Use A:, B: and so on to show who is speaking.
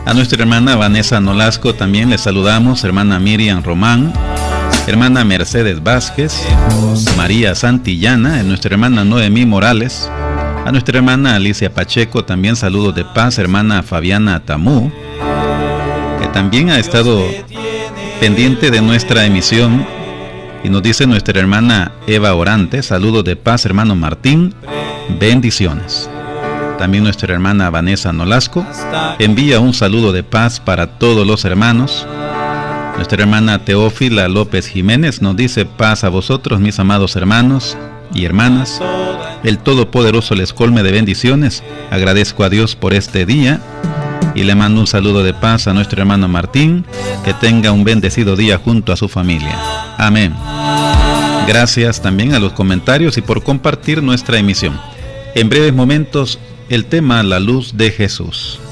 A: A nuestra hermana Vanessa Nolasco también le saludamos, hermana Miriam Román, hermana Mercedes Vázquez, María Santillana, nuestra hermana Noemí Morales, a nuestra hermana Alicia Pacheco también saludos de paz, hermana Fabiana Tamú, que también ha estado pendiente de nuestra emisión, y nos dice nuestra hermana Eva Orante, saludos de paz, hermano Martín, bendiciones. También nuestra hermana Vanessa Nolasco envía un saludo de paz para todos los hermanos. Nuestra hermana Teófila López Jiménez nos dice: paz a vosotros, mis amados hermanos y hermanas. El Todopoderoso les colme de bendiciones. Agradezco a Dios por este día y le mando un saludo de paz a nuestro hermano Martín. Que tenga un bendecido día junto a su familia. Amén. Gracias también a los comentarios y por compartir nuestra emisión. En breves momentos, el tema La Luz de Jesús.